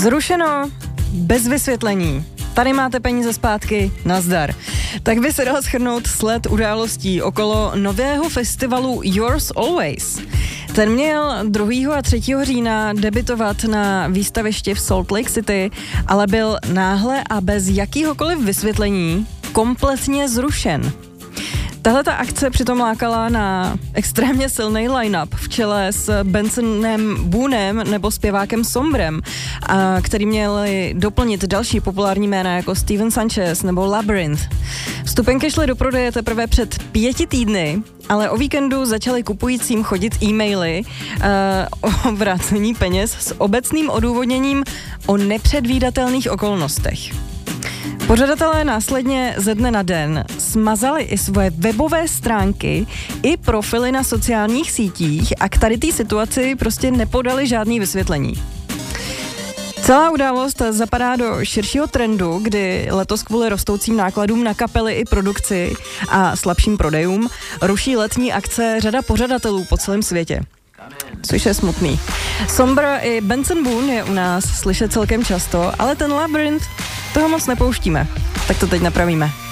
Zrušeno, bez vysvětlení. Tady máte peníze zpátky, nazdar. Tak by se dal shrnout sled událostí okolo nového festivalu Yours Always. Ten měl 2. a 3. října debutovat na výstavišti v Salt Lake City, ale byl náhle a bez jakýhokoliv vysvětlení kompletně zrušen. Tahle ta akce přitom lákala na extrémně silný line-up v čele s Bensonem Boonem nebo zpěvákem Sombrem, který měli doplnit další populární jména jako Steven Sanchez nebo Labyrinth. Vstupenky šly do prodeje teprve před 5 týdny, ale o víkendu začaly kupujícím chodit e-maily o vrácení peněz s obecným odůvodněním o nepředvídatelných okolnostech. Pořadatelé následně ze dne na den smazali i svoje webové stránky i profily na sociálních sítích a k tady té situaci prostě nepodali žádný vysvětlení. Celá událost zapadá do širšího trendu, kdy letos kvůli rostoucím nákladům na kapely i produkci a slabším prodejům ruší letní akce řada pořadatelů po celém světě. Což je smutný. Sombr i Benson Boone je u nás slyšet celkem často, ale ten Labyrinth toho moc nepouštíme. Tak to teď napravíme.